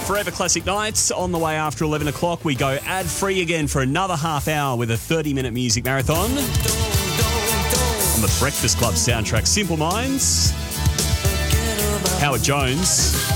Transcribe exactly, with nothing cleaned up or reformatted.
Forever Classic Nights on the way after eleven o'clock. We go ad-free again for another half hour with a thirty-minute music marathon on the Breakfast Club soundtrack. Simple Minds, Howard Jones.